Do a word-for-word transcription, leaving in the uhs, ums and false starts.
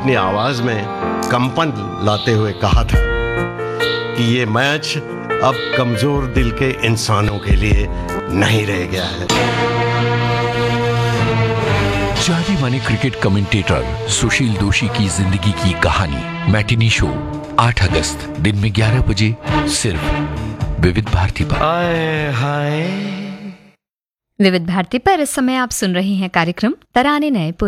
अपनी आवाज में कंपन लाते हुए कहा था कि ये मैच अब कमजोर दिल के इंसानों के लिए नहीं रह गया है। जाने माने क्रिकेट कमेंटेटर सुशील दोषी की जिंदगी की कहानी मैटिनी शो आठ अगस्त दिन में ग्यारह बजे सिर्फ विविध भारती पर। आए हाय। विविध भारती पर इस समय आप सुन रहे हैं कार्यक्रम तराने नए पुराने।